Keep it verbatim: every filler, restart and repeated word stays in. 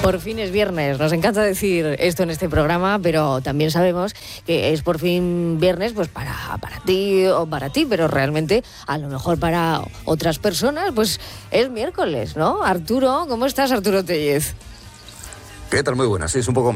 Por fin es viernes, nos encanta decir esto en este programa, pero también sabemos que es por fin viernes pues para, para ti o para ti, pero realmente a lo mejor para otras personas pues es miércoles, ¿no? Arturo, ¿cómo estás, Arturo Tellez? ¿Qué tal? Muy buenas, sí, es un poco